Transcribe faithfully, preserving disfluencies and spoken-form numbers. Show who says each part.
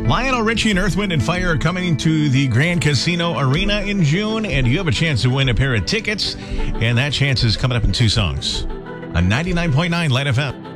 Speaker 1: Lionel Richie and Earth, Wind and Fire are coming to the Grand Casino Arena in June, and you have a chance to win a pair of tickets, and that chance is coming up in two songs on ninety-nine point nine Light F M.